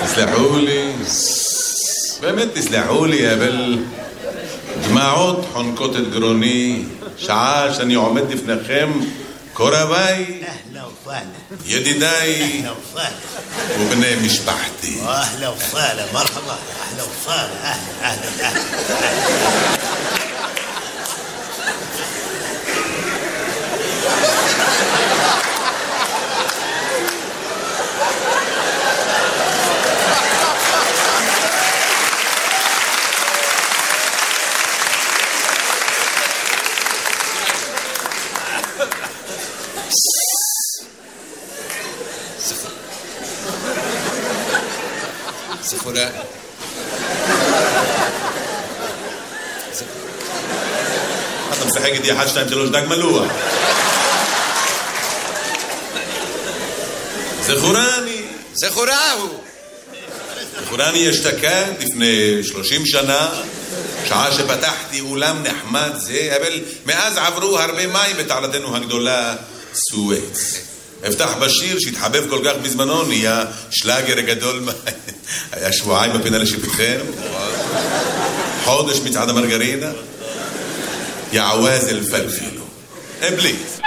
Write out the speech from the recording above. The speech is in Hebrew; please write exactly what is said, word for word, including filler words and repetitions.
תסלחו לי, באמת תסלחו לי, אבל דמעות חונקות את גרוני, שעה שאני עומד לפניכם, קורביי, ידידיי ובני משפחתי. אהלה וסהלה, מרחבה, אהלה וסהלה, אהלה, אהלה, אהלה. זכורה. אתה משחק איתי אחת, שתיים, שלוש, דג מלוח. זכורני. זכורהו. זכורני אשתקד לפני שלושים שנה, שעה שפתחתי אולם נחמד זה, אבל מאז עברו הרבה מים בתעלתנו הגדולה סואץ. הבטח בשיר שהתחבב כל כך בזמנו, נהיה שלאגר גדול. היה שבועיים בפינה לשיפתכם, חודש מצעד המרגרינה, יעווז אל פלפילו. בלי